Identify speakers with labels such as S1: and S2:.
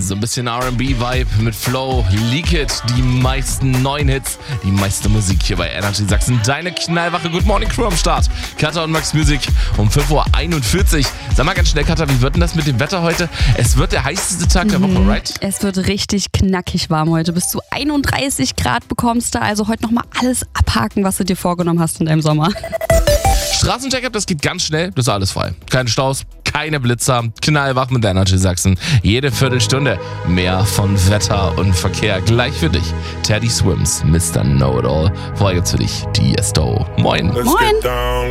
S1: So ein bisschen R&B-Vibe mit Flow, Leak It, die meisten neuen Hits, die meiste Musik hier bei Energy Sachsen. Deine knallwache Good Morning Crew am Start. Katha und Max Music um 5.41 Uhr. Sag mal ganz schnell, Katha, wie wird denn das mit dem Wetter heute? Es wird der heißeste Tag der Woche, right?
S2: Es wird richtig knackig warm heute. Bis zu 31 Grad bekommst du. Also heute nochmal alles abhaken, was du dir vorgenommen hast in deinem Sommer.
S1: Straßencheck-up, das geht ganz schnell, das ist alles frei. Keine Staus, keine Blitzer, knallwach mit Energy Sachsen. Jede Viertelstunde mehr von Wetter und Verkehr gleich für dich. Teddy Swims, Mr. Know-It-All. Vorher gibt's für dich Tiesto. Moin.
S2: Moin.